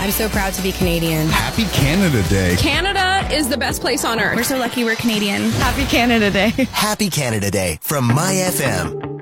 I'm so proud to be Canadian. Happy Canada Day. Canada is the best place on earth. We're so lucky we're Canadian. Happy Canada Day. Happy Canada Day from My FM.